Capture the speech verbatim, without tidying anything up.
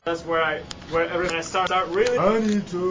That's where I, where everything I start, start really. I need to.